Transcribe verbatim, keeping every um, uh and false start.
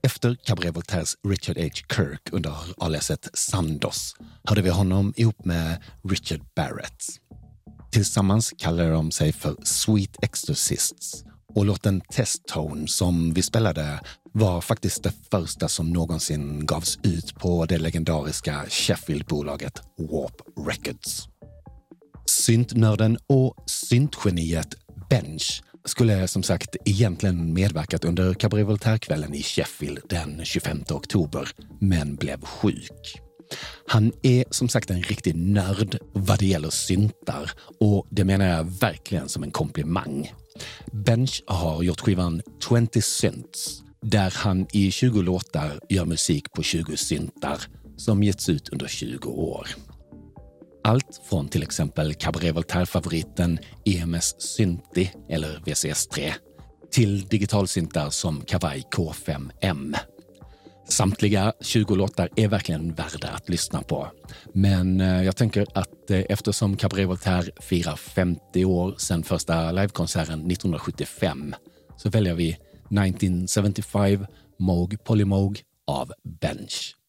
Efter Cabaret Voltaires Richard H. Kirk under aliaset Sandos hörde vi honom ihop med Richard Barrett. Tillsammans kallade de sig för Sweet Exorcists och låten Test Tone som vi spelade var faktiskt det första som någonsin gavs ut på det legendariska Sheffield-bolaget Warp Records. Syntnörden och syntgeniet Bench skulle som sagt egentligen medverkat under Cabaret Voltaire-kvällen i Sheffield den tjugofemte oktober, men blev sjuk. Han är som sagt en riktig nörd vad det gäller syntar, och det menar jag verkligen som en komplimang. Bench har gjort skivan tjugo Synths, där han i tjugo låtar gör musik på tjugo syntar som getts ut under tjugo år. Allt från till exempel Cabaret Voltaire-favoriten E M S Synthi eller V C S tre till digitalsyntar som Kawai K fem M. Samtliga tjugo låtar är verkligen värda att lyssna på. Men jag tänker att eftersom Cabaret Voltaire firar femtio år sedan första livekonserten nittonhundrasjuttiofem så väljer vi nittonhundrasjuttiofem Moog Polymoog av Bench.